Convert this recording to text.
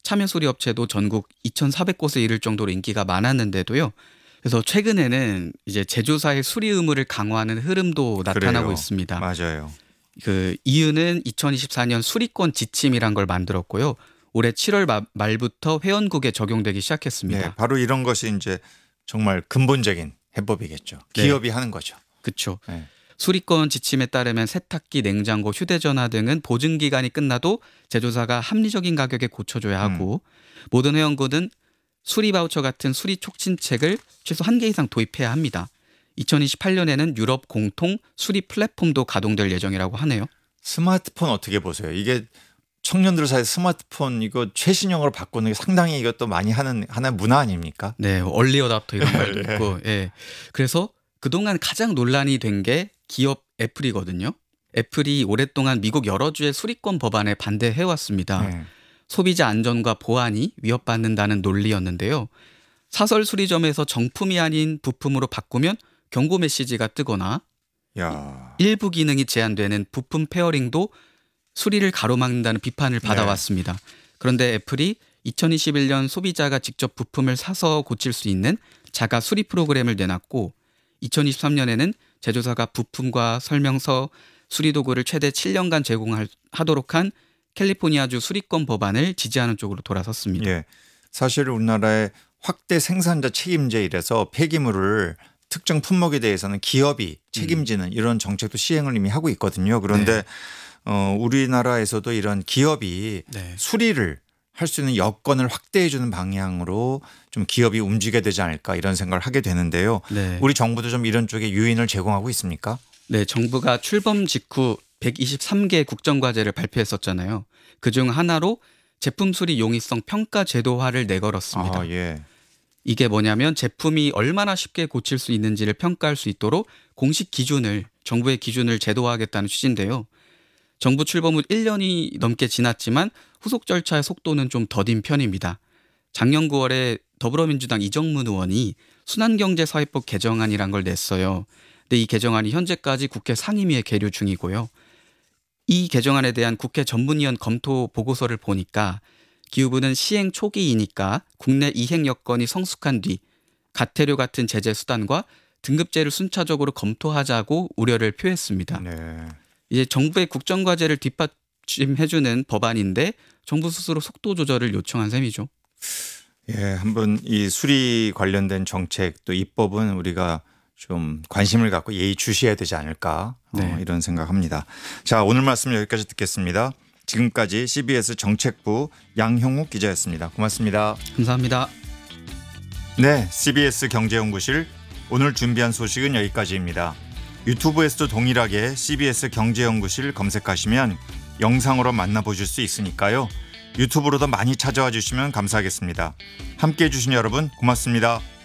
참여 수리 업체도 전국 2,400곳에 이를 정도로 인기가 많았는데도요. 그래서 최근에는 이제 제조사의 수리 의무를 강화하는 흐름도 나타나고 그래요. 있습니다. 맞아요. 그 이유는 2024년 수리권 지침이란 걸 만들었고요. 올해 7월 말부터 회원국에 적용되기 시작했습니다. 네, 바로 이런 것이 이제 정말 근본적인 해법이겠죠. 네. 기업이 하는 거죠. 그렇죠. 네. 수리권 지침에 따르면 세탁기, 냉장고, 휴대전화 등은 보증 기간이 끝나도 제조사가 합리적인 가격에 고쳐줘야 하고 모든 회원국은 수리 바우처 같은 수리 촉진책을 최소 1개 이상 도입해야 합니다. 2028년에는 유럽 공통 수리 플랫폼도 가동될 예정이라고 하네요. 스마트폰 어떻게 보세요? 이게 청년들 사이 스마트폰 이거 최신형으로 바꾸는 게 상당히 이것도 많이 하는 하나의 문화 아닙니까? 네, 얼리 어답터 이런 말도 있고. 예. 그래서 그동안 가장 논란이 된 게 기업 애플이거든요. 애플이 오랫동안 미국 여러 주의 수리권 법안에 반대해왔습니다. 네. 소비자 안전과 보안이 위협받는다는 논리였는데요. 사설 수리점에서 정품이 아닌 부품으로 바꾸면 경고 메시지가 뜨거나 야, 일부 기능이 제한되는 부품 페어링도 수리를 가로막는다는 비판을 받아왔습니다. 그런데 애플이 2021년 소비자가 직접 부품을 사서 고칠 수 있는 자가 수리 프로그램을 내놨고 2023년에는 제조사가 부품과 설명서, 수리 도구를 최대 7년간 제공하도록 한 캘리포니아주 수리권 법안을 지지하는 쪽으로 돌아섰습니다. 예. 사실 우리나라의 확대 생산자 책임제 이래서 폐기물을 특정 품목에 대해서는 기업이 책임지는 이런 정책도 시행을 이미 하고 있거든요. 그런데 우리나라에서도 이런 기업이 네. 수리를 할 수 있는 여건을 확대해 주는 방향으로 좀 기업이 움직여야 되지 않을까 이런 생각을 하게 되는데요. 네. 우리 정부도 좀 이런 쪽에 유인을 제공하고 있습니까? 네, 정부가 출범 직후 123개 국정과제를 발표했었잖아요. 그중 하나로 제품 수리 용이성 평가 제도화를 내걸었습니다. 아, 예. 이게 뭐냐면 제품이 얼마나 쉽게 고칠 수 있는지를 평가할 수 있도록 공식 기준을 정부의 기준을 제도화하겠다는 취지인데요. 정부 출범 후 1년이 넘게 지났지만 후속 절차의 속도는 좀 더딘 편입니다. 작년 9월에 더불어민주당 이정문 의원이 순환경제사회법 개정안이란 걸 냈어요. 근데 이 개정안이 현재까지 국회 상임위에 계류 중이고요. 이 개정안에 대한 국회 전문위원 검토 보고서를 보니까 기후부는 시행 초기이니까 국내 이행 여건이 성숙한 뒤 가태료 같은 제재 수단과 등급제를 순차적으로 검토하자고 우려를 표했습니다. 네. 이제 정부의 국정과제를 뒷받침해주는 법안인데 정부 스스로 속도 조절을 요청한 셈이죠. 예, 한번 이 수리 관련된 정책 또 입법은 우리가 좀 관심을 갖고 예의주시해야 되지 않을까 네. 이런 생각합니다. 자, 오늘 말씀 여기까지 듣겠습니다. 지금까지 CBS 정책부 양형욱 기자였습니다. 고맙습니다. 감사합니다. 네, CBS 경제연구실 오늘 준비한 소식은 여기까지입니다. 유튜브에서도 동일하게 CBS 경제연구실 검색하시면 영상으로 만나보실 수 있으니까요. 유튜브로도 많이 찾아와 주시면 감사하겠습니다. 함께해 주신 여러분 고맙습니다.